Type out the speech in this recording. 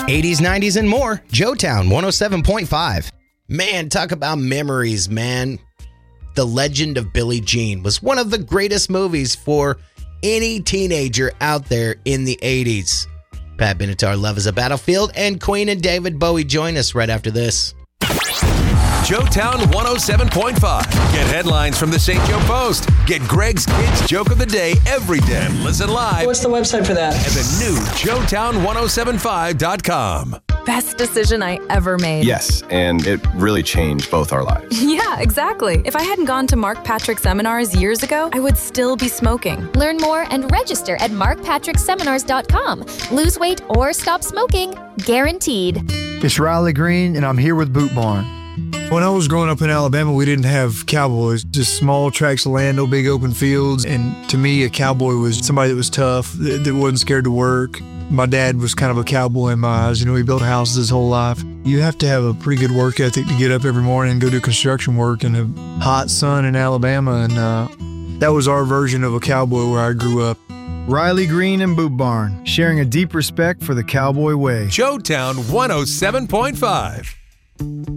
80s, 90s, and more. Joetown 107.5. Man, talk about memories, man. The Legend of Billie Jean was one of the greatest movies for any teenager out there in the 80s. Pat Benatar, Love is a Battlefield, and Queen and David Bowie join us right after this. Joetown 107.5. Get headlines from the St. Joe Post. Get Greg's Kids Joke of the Day every day. And listen live. What's the website for that? At the new Joetown1075.com. Best decision I ever made. Yes, and it really changed both our lives. Yeah, exactly. If I hadn't gone to Mark Patrick seminars years ago, I would still be smoking. Learn more and register at markpatrickseminars.com. Lose weight or stop smoking, guaranteed. It's Riley Green, and I'm here with Boot Barn. When I was growing up in Alabama, we didn't have cowboys, just small tracts of land, no big open fields. And to me, a cowboy was somebody that was tough, that wasn't scared to work. My dad was kind of a cowboy in my eyes. You know, he built houses his whole life. You have to have a pretty good work ethic to get up every morning and go do construction work in a hot sun in Alabama. And that was our version of a cowboy where I grew up. Riley Green and Boot Barn, sharing a deep respect for the cowboy way. Joetown 107.5.